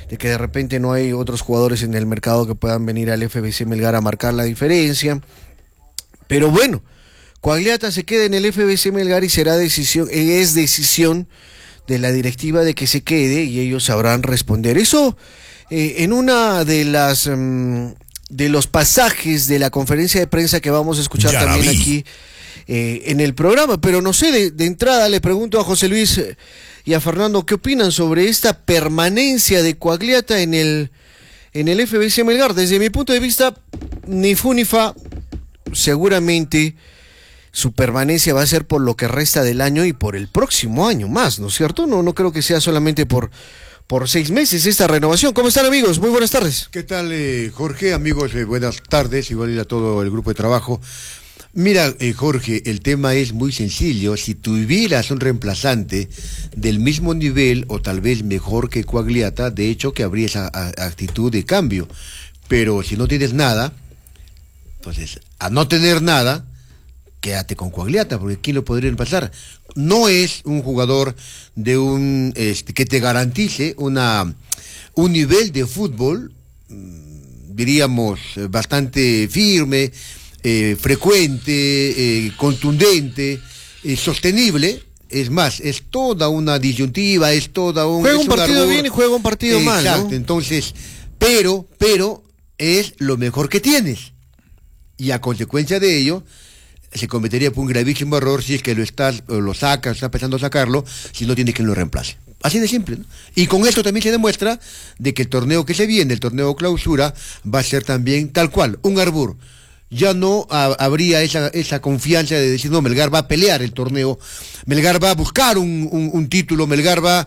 de que de repente no hay otros jugadores en el mercado que puedan venir al FBC Melgar a marcar la diferencia. Pero bueno, Quagliata se queda en el FBC Melgar y es decisión de la directiva de que se quede y ellos sabrán responder. Eso en una de las de los pasajes de la conferencia de prensa que vamos a escuchar también aquí en el programa, pero no sé, de entrada le pregunto a José Luis y a Fernando qué opinan sobre esta permanencia de Quagliata en el FBC Melgar. Desde mi punto de vista, ni fu ni fa, seguramente su permanencia va a ser por lo que resta del año y por el próximo año más, ¿no es cierto? No creo que sea solamente por 6 meses esta renovación. ¿Cómo están, amigos? Muy buenas tardes. ¿Qué tal, Jorge? Amigos, buenas tardes, igual a todo el grupo de trabajo. Mira, Jorge, el tema es muy sencillo. Si tuvieras un reemplazante del mismo nivel o tal vez mejor que Quagliata, de hecho que habría esa actitud de cambio. Pero si no tienes nada, entonces, a no tener nada, quédate con Quagliata, porque ¿quién lo podría reemplazar? No es un jugador de que te garantice un nivel de fútbol, diríamos, bastante firme, frecuente, contundente, sostenible. Es más, es toda una disyuntiva, es toda un... Juega un partido bien y juega un partido mal, ¿no? Exacto, entonces, pero es lo mejor que tienes. Y a consecuencia de ello, se cometería un gravísimo error si es que estás pensando sacarlo, si no tienes quien lo reemplace. Así de simple, ¿no? Y con esto también se demuestra de que el torneo que se viene, el torneo clausura, va a ser también tal cual, un arbur. Ya no habría esa confianza de decir, no, Melgar va a pelear el torneo, Melgar va a buscar un título, Melgar va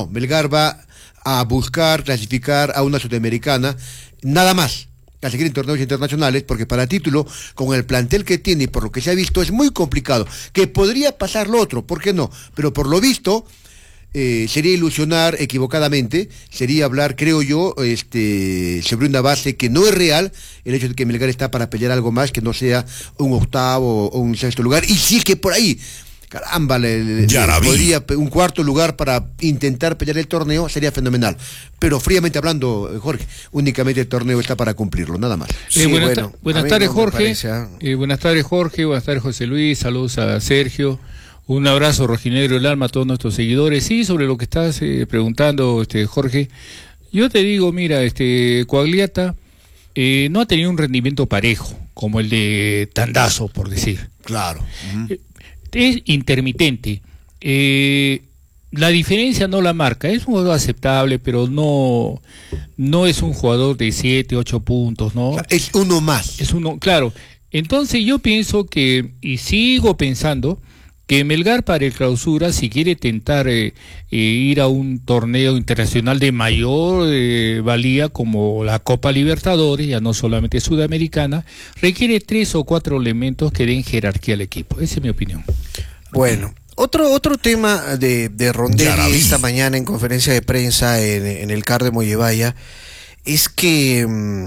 a buscar clasificar a una sudamericana, nada más, a seguir en torneos internacionales, porque para título, con el plantel que tiene y por lo que se ha visto, es muy complicado, que podría pasar lo otro, ¿por qué no? Pero por lo visto, sería ilusionar equivocadamente, sería hablar, creo yo, sobre una base que no es real, el hecho de que Melgar está para pelear algo más, que no sea un octavo o un sexto lugar, y sí que por ahí, caramba, podría un cuarto lugar para intentar pelear el torneo, sería fenomenal. Pero fríamente hablando, Jorge, únicamente el torneo está para cumplirlo, nada más. Sí, buenas tardes, Jorge. Buenas tardes, Jorge. Buenas tardes, José Luis. Saludos a Sergio. Un abrazo rojinegro del alma a todos nuestros seguidores. Sí, sobre lo que estás preguntando, Jorge, yo te digo, mira, Quagliata no ha tenido un rendimiento parejo, como el de Tandazo, por decir. Claro. Es intermitente. La diferencia no la marca. Es un jugador aceptable, pero no es un jugador de 7, 8 puntos, ¿no? Es uno más. Es uno, claro. Entonces yo pienso y sigo pensando, que Melgar para el clausura, si quiere tentar ir a un torneo internacional de mayor valía como la Copa Libertadores, ya no solamente sudamericana, requiere 3 o 4 elementos que den jerarquía al equipo. Esa es mi opinión. Bueno, otro tema de Rondelli esta mañana en conferencia de prensa en el CAR de Mollevaya es que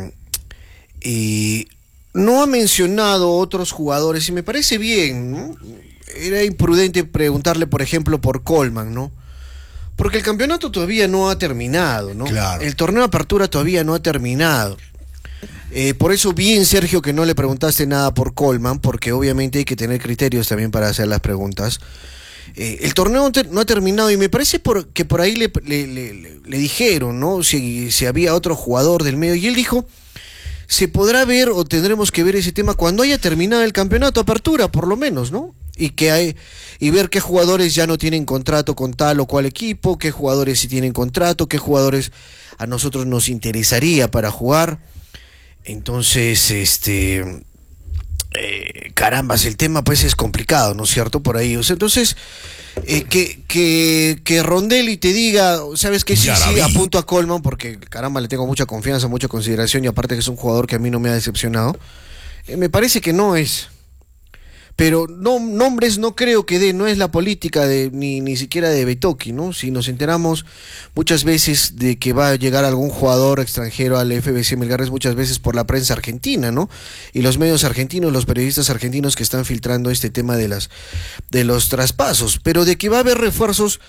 no ha mencionado otros jugadores y me parece bien, ¿no? Era imprudente preguntarle, por ejemplo, por Colman, ¿no? Porque el campeonato todavía no ha terminado, ¿no? Claro. El torneo de apertura todavía no ha terminado. Por eso bien, Sergio, que no le preguntaste nada por Colman, porque obviamente hay que tener criterios también para hacer las preguntas. El torneo no ha terminado y me parece que por ahí le dijeron, ¿no? Si había otro jugador del medio, y él dijo, se podrá ver o tendremos que ver ese tema cuando haya terminado el campeonato apertura, por lo menos, ¿no? Y ver qué jugadores ya no tienen contrato con tal o cual equipo, qué jugadores sí tienen contrato, qué jugadores a nosotros nos interesaría para jugar. Entonces, carambas, el tema pues es complicado, ¿no es cierto? Por ahí, o sea, entonces, que Rondelli te diga, ¿sabes qué? Sí, apunto a Colman, porque caramba, le tengo mucha confianza, mucha consideración, y aparte que es un jugador que a mí no me ha decepcionado, me parece que no es. Pero nombres no creo que no es la política ni siquiera de Betoki, ¿no? Si nos enteramos muchas veces de que va a llegar algún jugador extranjero al FBC Melgar, es muchas veces por la prensa argentina, ¿no? Y los medios argentinos, los periodistas argentinos que están filtrando este tema de los traspasos. Pero de que va a haber refuerzos,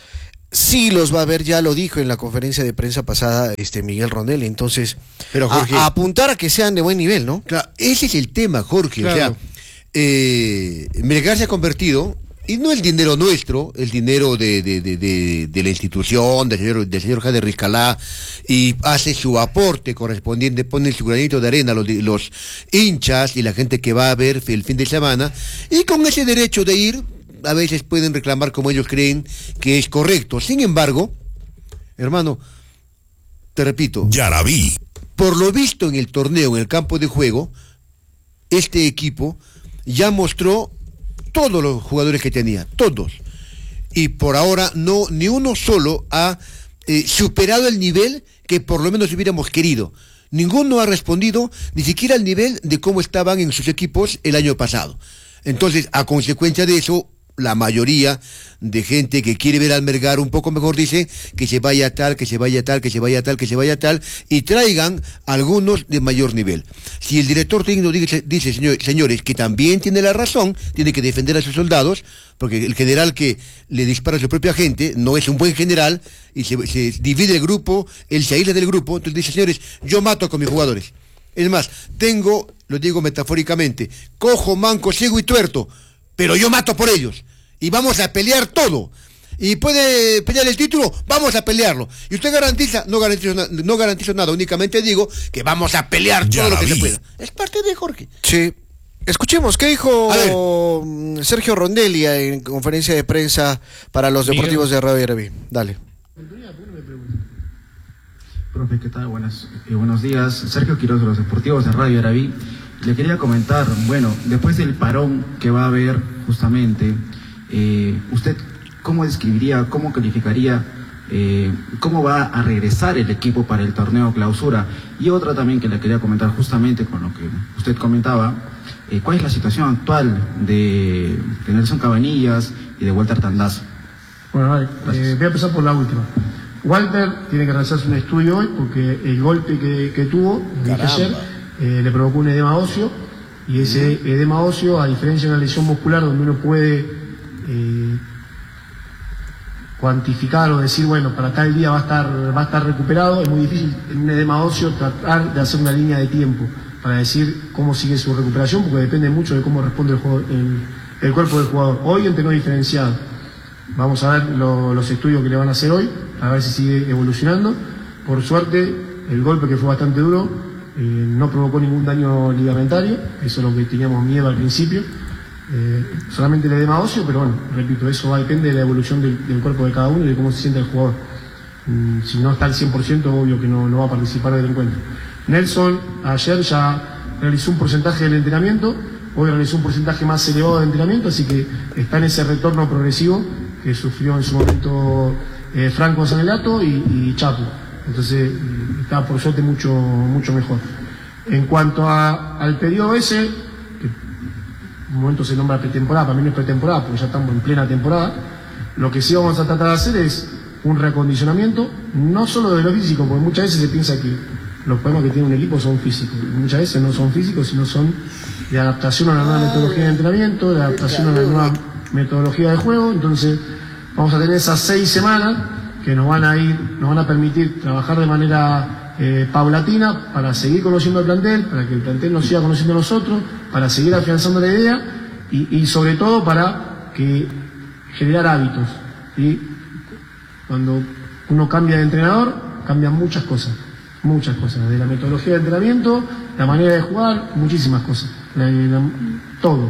sí los va a ver, ya lo dijo en la conferencia de prensa pasada Miguel Rondelli. Entonces, pero Jorge, a apuntar a que sean de buen nivel, ¿no? Claro, ese es el tema, Jorge. Claro. O sea, Melgar se ha convertido, y no el dinero nuestro, el dinero de la institución, del señor Jader Rizcalá, y hace su aporte correspondiente, pone su granito de arena los hinchas y la gente que va a ver el fin de semana, y con ese derecho de ir, a veces pueden reclamar como ellos creen que es correcto. Sin embargo, hermano, te repito, Yaraví. Por lo visto en el torneo, en el campo de juego, este equipo ya mostró todos los jugadores que tenía, todos. Y por ahora ni uno solo ha superado el nivel que por lo menos hubiéramos querido. Ninguno ha respondido ni siquiera al nivel de cómo estaban en sus equipos el año pasado. Entonces, a consecuencia de eso, la mayoría de gente que quiere ver al Melgar un poco mejor dice que se vaya tal, que se vaya tal, que se vaya tal, que se vaya tal, y traigan algunos de mayor nivel. Si el director técnico dice señores, que también tiene la razón, tiene que defender a sus soldados, porque el general que le dispara a su propia gente no es un buen general, y se divide el grupo, él se aísla del grupo, entonces dice, señores, yo mato con mis jugadores. Es más, lo digo metafóricamente, cojo, manco, ciego y tuerto, pero yo mato por ellos, y vamos a pelear todo. Y puede pelear el título, vamos a pelearlo. Y usted garantiza, no garantizo nada, únicamente digo que vamos a pelear todo lo que se pueda. Es parte de Jorge. Sí. Escuchemos, ¿qué dijo Sergio Rondelli en conferencia de prensa para los deportivos de Radio Yaraví? Dale. Profe, ¿qué tal? Buenos días. Sergio Quiroz de los Deportivos de Radio Yaraví. Le quería comentar, bueno, después del parón que va a haber justamente, ¿usted cómo describiría, cómo calificaría, cómo va a regresar el equipo para el torneo clausura? Y otra también que le quería comentar justamente con lo que usted comentaba, ¿cuál es la situación actual de Nelson Cabanillas y de Walter Tandazo? Bueno, vale, voy a empezar por la última. Walter tiene que realizarse un estudio hoy porque el golpe que tuvo ayer le provocó un edema óseo, y ese edema óseo, a diferencia de una lesión muscular donde uno puede cuantificar o decir, bueno, para tal día va a estar recuperado, es muy difícil en un edema óseo tratar de hacer una línea de tiempo para decir cómo sigue su recuperación, porque depende mucho de cómo responde el cuerpo del jugador. Hoy entrenó diferenciado. Vamos a ver los estudios que le van a hacer hoy, a ver si sigue evolucionando. Por suerte, el golpe, que fue bastante duro, no provocó ningún daño ligamentario, eso es lo que teníamos miedo al principio, solamente el edema óseo, pero bueno, repito, eso depende de la evolución del cuerpo de cada uno y de cómo se siente el jugador. Si no está al 100%, obvio que no va a participar del encuentro. Nelson ayer ya realizó un porcentaje del entrenamiento, hoy realizó un porcentaje más elevado de entrenamiento, así que está en ese retorno progresivo que sufrió en su momento Franco Sanelato y Chapo. Entonces está por suerte mucho mejor. En cuanto al periodo ese, que en un momento se nombra pretemporada, para mí no es pretemporada porque ya estamos en plena temporada, lo que sí vamos a tratar de hacer es un reacondicionamiento, no solo de lo físico, porque muchas veces se piensa que los problemas que tiene un equipo son físicos, muchas veces no son físicos, sino son de adaptación a la nueva metodología de entrenamiento, de adaptación a la nueva metodología de juego. Entonces vamos a tener esas 6 semanas que nos van a permitir trabajar de manera paulatina para seguir conociendo al plantel, para que el plantel nos siga conociendo a nosotros, para seguir afianzando la idea y sobre todo para generar hábitos. ¿Sí? Cuando uno cambia de entrenador, cambian muchas cosas, de la metodología de entrenamiento, la manera de jugar, muchísimas cosas, todo.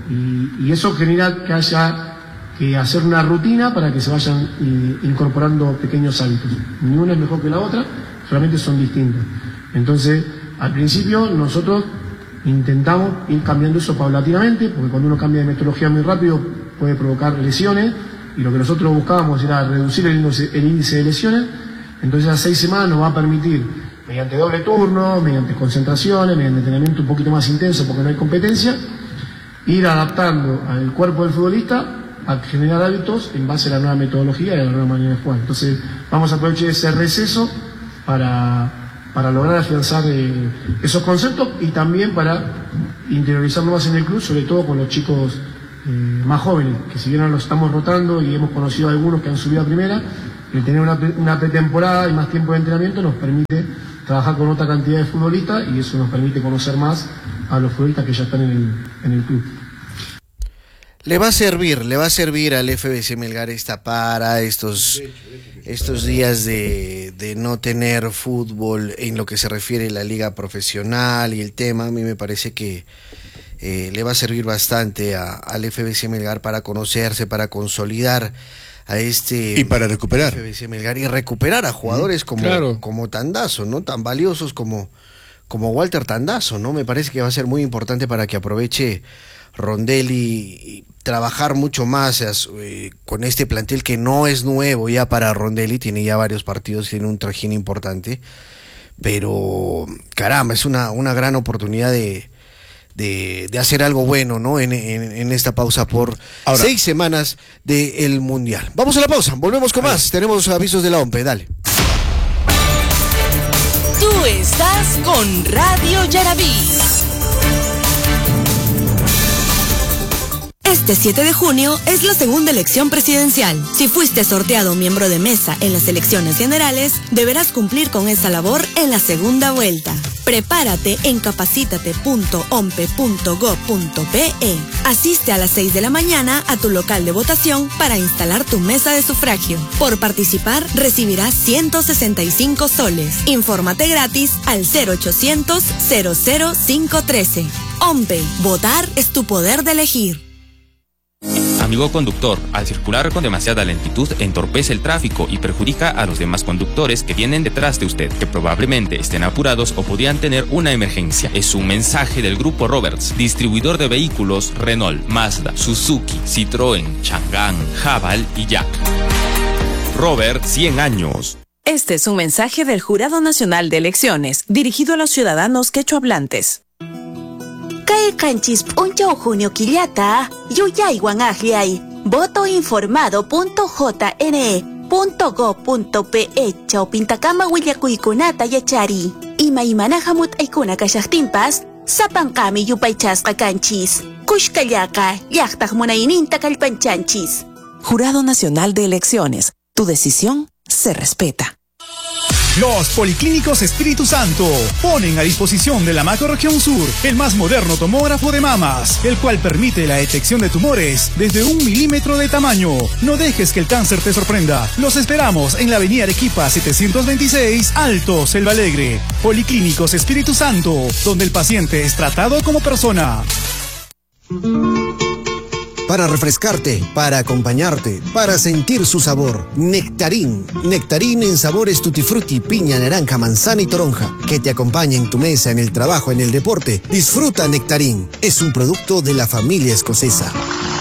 Y eso genera que haya que hacer una rutina para que se vayan incorporando pequeños hábitos. Ni una es mejor que la otra, solamente son distintas. Entonces, al principio nosotros intentamos ir cambiando eso paulatinamente, porque cuando uno cambia de metodología muy rápido puede provocar lesiones, y lo que nosotros buscábamos era reducir el índice de lesiones. Entonces, a 6 semanas nos va a permitir, mediante doble turno, mediante concentraciones, mediante entrenamiento un poquito más intenso porque no hay competencia, ir adaptando al cuerpo del futbolista a generar hábitos en base a la nueva metodología y a la nueva manera de jugar. Entonces vamos a aprovechar ese receso para lograr afianzar esos conceptos y también para interiorizarnos más en el club, sobre todo con los chicos más jóvenes, que si bien ahora los estamos rotando y hemos conocido a algunos que han subido a primera, el tener una pretemporada y más tiempo de entrenamiento nos permite trabajar con otra cantidad de futbolistas y eso nos permite conocer más a los futbolistas que ya están en el club. Le va a servir al FBC Melgar esta para estos días de no tener fútbol en lo que se refiere a la liga profesional y el tema. A mí me parece que le va a servir bastante al FBC Melgar para conocerse, para consolidar a y para recuperar FBC Melgar y recuperar a jugadores como Tandazo, ¿no? Tan valiosos como Walter Tandazo, ¿no? Me parece que va a ser muy importante para que aproveche Rondelli y trabajar mucho más con este plantel que no es nuevo ya para Rondelli, tiene ya varios partidos, tiene un trajín importante, pero caramba, es una gran oportunidad de hacer algo bueno, ¿no? En esta pausa por 6 semanas del Mundial. Vamos a la pausa, volvemos con más, tenemos avisos de la OMPE, dale. Tú estás con Radio Yarabí. Este 7 de junio es la segunda elección presidencial. Si fuiste sorteado miembro de mesa en las elecciones generales, deberás cumplir con esa labor en la segunda vuelta. Prepárate en capacitate.ompe.go.pe. Asiste a las 6 de la mañana a tu local de votación para instalar tu mesa de sufragio. Por participar, recibirás 165 soles. Infórmate gratis al 0800 00513. OMPE, votar es tu poder de elegir. Amigo conductor, al circular con demasiada lentitud entorpece el tráfico y perjudica a los demás conductores que vienen detrás de usted, que probablemente estén apurados o podrían tener una emergencia. Es un mensaje del Grupo Roberts, distribuidor de vehículos Renault, Mazda, Suzuki, Citroën, Chang'an, Haval y Jack. Robert, 100 años. Este es un mensaje del Jurado Nacional de Elecciones, dirigido a los ciudadanos quechohablantes. Kay kanchis puncho junio quillata, yuyaywan agliay, votoinformado.jne.go.pe chawpintakama willakuykunata yachari. Imaymana hamut aykuna kashaqtinpas, sapankami yupaychasqa kanchis. Kushkallaka, llaqtaq munayninta kallpanchanchis. Jurado Nacional de Elecciones, tu decisión se respeta. Los Policlínicos Espíritu Santo ponen a disposición de la Macrorregión Sur el más moderno tomógrafo de mamas, el cual permite la detección de tumores desde 1 milímetro de tamaño. No dejes que el cáncer te sorprenda. Los esperamos en la avenida Arequipa 726, Alto, Selva Alegre. Policlínicos Espíritu Santo, donde el paciente es tratado como persona. Para refrescarte, para acompañarte, para sentir su sabor. Nectarín. Nectarín en sabores tutti frutti, piña, naranja, manzana y toronja. Que te acompaña en tu mesa, en el trabajo, en el deporte. Disfruta Nectarín. Es un producto de la familia escocesa.